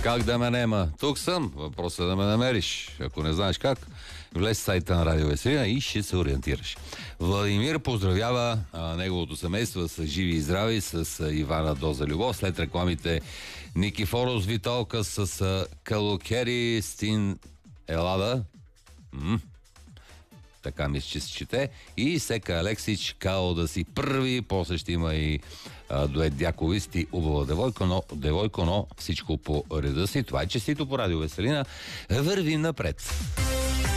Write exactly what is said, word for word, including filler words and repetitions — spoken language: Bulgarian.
Как да ме нема? Тук съм. Въпросът е да ме намериш. Ако не знаеш как, влез в сайта на Радио Веселина и ще се ориентираш. Владимир поздравява а, неговото семейство с живи и здрави, с а, Ивана Доза любов. След рекламите Никифорос Виталка с а, Калокери Стин Елада. М- така мисля, че се чете. И Сека Алексич Као да си първи. После ще има и а, дует Дяковисти Убава девойко, но, девойко, но всичко по реда си. Това е честито по Радио Веселина. Вървим напред.